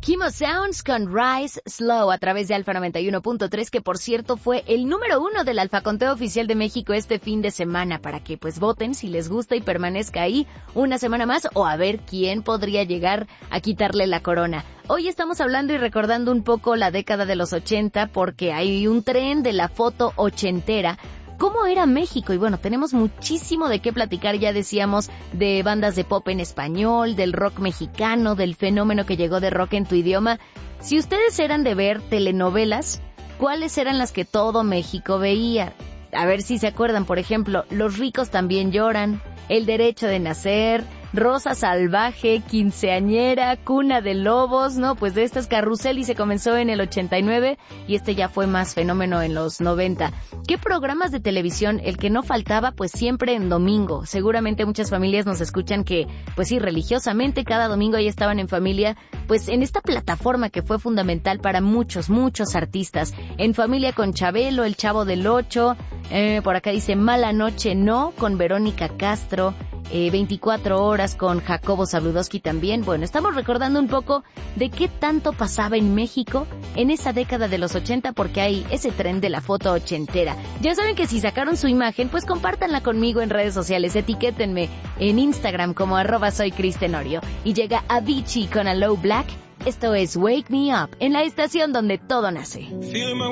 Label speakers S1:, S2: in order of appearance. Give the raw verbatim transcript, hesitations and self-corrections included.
S1: Himo Sounds con Rise Slow a través de Alfa noventa y uno punto tres, que por cierto fue el número uno del Alfa Conteo Oficial de México este fin de semana, para que pues voten si les gusta y permanezca ahí una semana más, o a ver quién podría llegar a quitarle la corona. Hoy estamos hablando y recordando un poco la década de los ochenta, porque hay un tren de la foto ochentera. ¿Cómo era México? Y bueno, tenemos muchísimo de qué platicar. Ya decíamos de bandas de pop en español, del rock mexicano, del fenómeno que llegó de rock en tu idioma. Si ustedes eran de ver telenovelas, ¿cuáles eran las que todo México veía? A ver si se acuerdan, por ejemplo, Los ricos también lloran, El derecho de nacer, Rosa salvaje, Quinceañera, Cuna de lobos, ¿no? Pues de estas Carrusel, y se comenzó en el ochenta y nueve y este ya fue más fenómeno en los noventa. ¿Qué programas de televisión? El que no faltaba, pues siempre en domingo. Seguramente muchas familias nos escuchan que, pues sí, religiosamente cada domingo ahí estaban en familia, pues en esta plataforma que fue fundamental para muchos, muchos artistas. En familia con Chabelo, El Chavo del Ocho, eh, por acá dice Mala Noche No, con Verónica Castro, Eh, veinticuatro horas con Jacobo Zabludowski también. Bueno, estamos recordando un poco de qué tanto pasaba en México en esa década de los ochenta, porque hay ese tren de la foto ochentera. Ya saben que si sacaron su imagen, pues compártanla conmigo en redes sociales, etiquétenme en Instagram como arroba soy Cris Tenorio. Y llega Avicii con Aloe Black. Esto es Wake Me Up, en la estación donde todo nace.